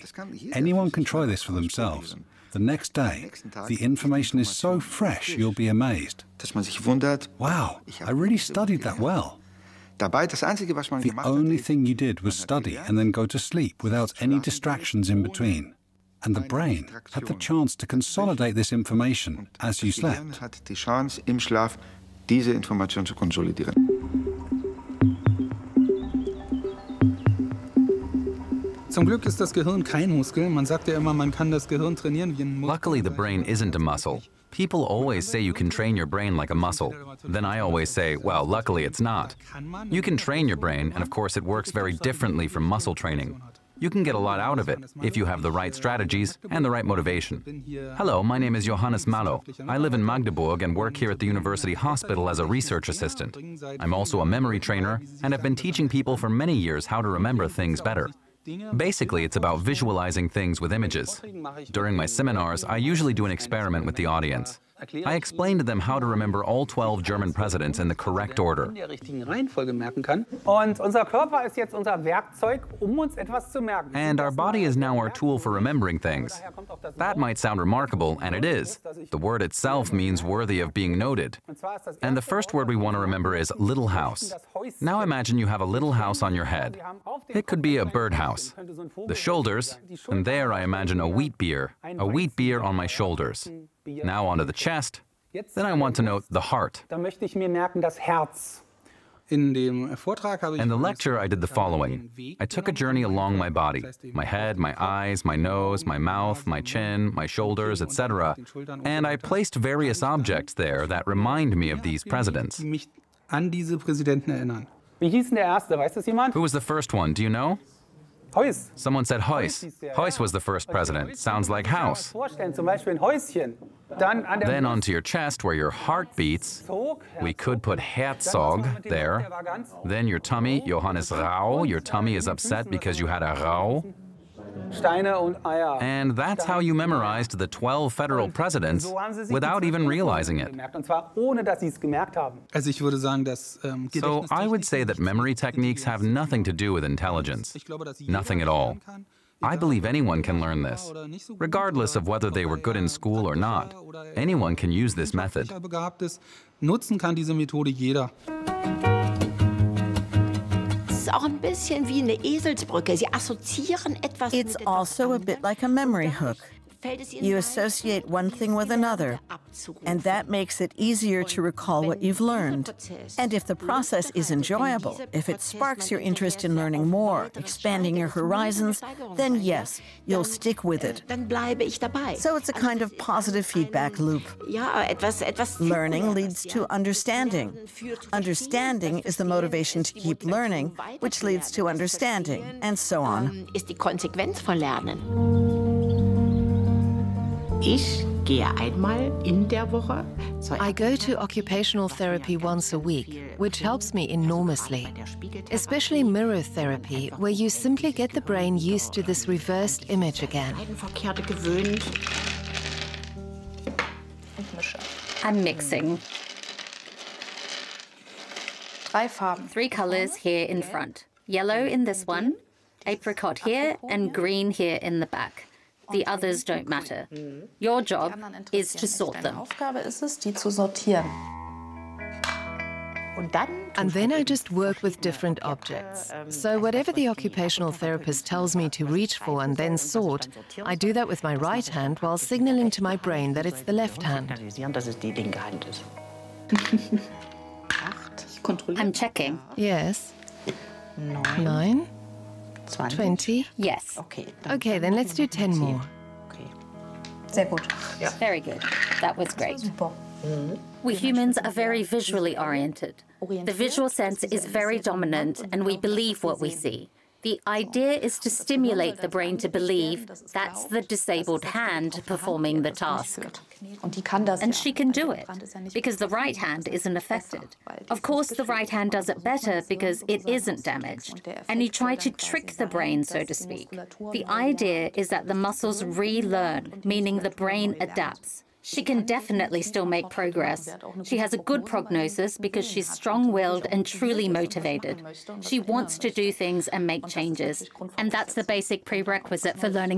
Anyone can try this for themselves. The next day, the information is so fresh you'll be amazed. Wow, I really studied that well. The only thing you did was study and then go to sleep without any distractions in between. And the brain had the chance to consolidate this information as you slept. Luckily, the brain isn't a muscle. People always say you can train your brain like a muscle. Then I always say, well, luckily it's not. You can train your brain, and of course it works very differently from muscle training. You can get a lot out of it if you have the right strategies and the right motivation. Hello, my name is Johannes Mallow. I live in Magdeburg and work here at the University Hospital as a research assistant. I'm also a memory trainer and have been teaching people for many years how to remember things better. Basically, it's about visualizing things with images. During my seminars, I usually do an experiment with the audience. I explain to them how to remember all 12 German presidents in the correct order. And our body is now our tool for remembering things. That might sound remarkable, and it is. The word itself means worthy of being noted. And the first word we want to remember is little house. Now imagine you have a little house on your head. It could be a birdhouse. The shoulders, and there I imagine a wheat beer on my shoulders. Now onto the chest. Then I want to note the heart. In the lecture, I did the following. I took a journey along my body, my head, my eyes, my nose, my mouth, my chin, my shoulders, etc. And I placed various objects there that remind me of these presidents. Who was the first one? Do you know? Heuss. Someone said Heuss. Heuss was the first president. Sounds like house. Then onto your chest where your heart beats. We could put Herzog there. Then your tummy, Johannes Rau. Your tummy is upset because you had a Rau. And that's how you memorized the 12 federal presidents without even realizing it. So I would say that memory techniques have nothing to do with intelligence. Nothing at all. I believe anyone can learn this, regardless of whether they were good in school or not. Anyone can use this method. It's also a bit like a memory hook. You associate one thing with another, and that makes it easier to recall what you've learned. And if the process is enjoyable, if it sparks your interest in learning more, expanding your horizons, then yes, you'll stick with it. So it's a kind of positive feedback loop. Learning leads to understanding. Understanding is the motivation to keep learning, which leads to understanding, and so on. I go to occupational therapy once a week, which helps me enormously. Especially mirror therapy, where you simply get the brain used to this reversed image again. I'm mixing. 3 colors here in front. Yellow in this one, apricot here, and green here in the back. The others don't matter. Your job is to sort them. And then I just work with different objects. So whatever the occupational therapist tells me to reach for and then sort, I do that with my right hand while signaling to my brain that it's the left hand. I'm checking. Yes. 9. 20? Yes. Okay, then let's do 10 more. Very good. That was great. We humans are very visually oriented. The visual sense is very dominant, and we believe what we see. The idea is to stimulate the brain to believe that's the disabled hand performing the task. And she can do it, because the right hand isn't affected. Of course, the right hand does it better because it isn't damaged. And you try to trick the brain, so to speak. The idea is that the muscles relearn, meaning the brain adapts. She can definitely still make progress. She has a good prognosis because she's strong-willed and truly motivated. She wants to do things and make changes. And that's the basic prerequisite for learning